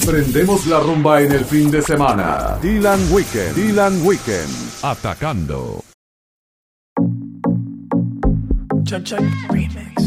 Prendemos la rumba en el fin de semana. Dylan Weekend, atacando. Check, check, remix.